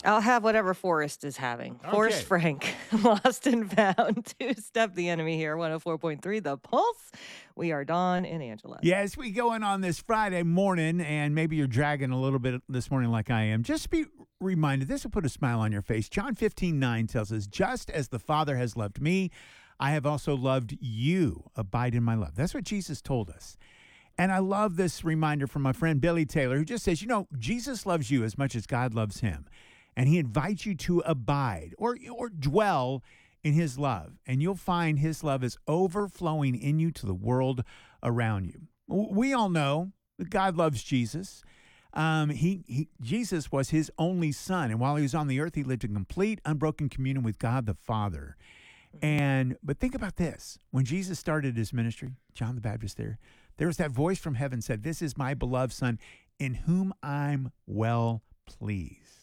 I'll have whatever Forrest is having. Forrest Okay. Frank, Lost and Found, to Step the Enemy here, 104.3 The Pulse. We are Dawn and Angela. Yes, we going on this Friday morning, and maybe you're dragging a little bit this morning like I am. Just be reminded, this will put a smile on your face. John 15:9 tells us, just as the Father has loved me, I have also loved you. Abide in my love. That's what Jesus told us. And I love this reminder from my friend Billy Taylor, who just says, Jesus loves you as much as God loves him. And he invites you to abide or dwell in his love. And you'll find his love is overflowing in you to the world around you. We all know that God loves Jesus. Jesus was his only son. And while he was on the earth, he lived in complete, unbroken communion with God the Father. But think about this. When Jesus started his ministry, John the Baptist there was that voice from heaven said, "This is my beloved son in whom I'm well pleased."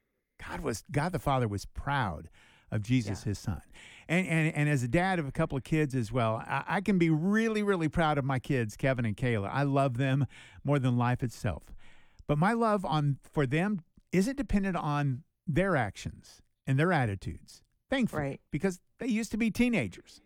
God the Father was proud of Jesus, his son. And as a dad of a couple of kids as well, I can be really, really proud of my kids, Kevin and Kayla. I love them more than life itself. But my love for them isn't dependent on their actions and their attitudes. Thankfully, because they used to be teenagers.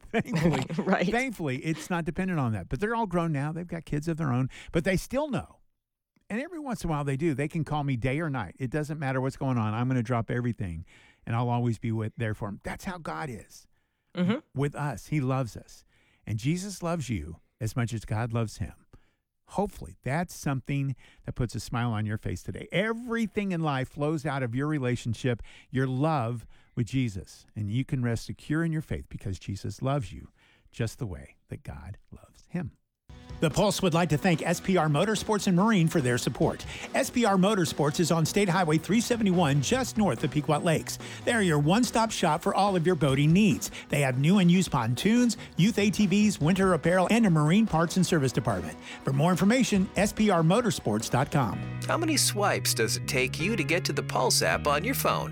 Thankfully, it's not dependent on that. But they're all grown now. They've got kids of their own. But they still know. And every once in a while they do. They can call me day or night. It doesn't matter what's going on. I'm going to drop everything, and I'll always be there for them. That's how God is with us. He loves us. And Jesus loves you as much as God loves him. Hopefully, that's something that puts a smile on your face today. Everything in life flows out of your relationship, your love with Jesus. And you can rest secure in your faith because Jesus loves you just the way that God loves him. The Pulse would like to thank SPR Motorsports and Marine for their support. SPR Motorsports is on State Highway 371 just north of Pequot Lakes. They're your one-stop shop for all of your boating needs. They have new and used pontoons, youth ATVs, winter apparel, and a marine parts and service department. For more information, sprmotorsports.com. How many swipes does it take you to get to the Pulse app on your phone?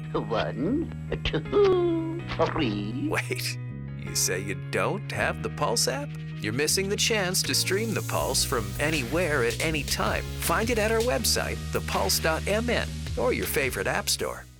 1, 2, 3. Wait, you say you don't have the Pulse app? You're missing the chance to stream the Pulse from anywhere at any time. Find it at our website, thepulse.mn, or your favorite app store.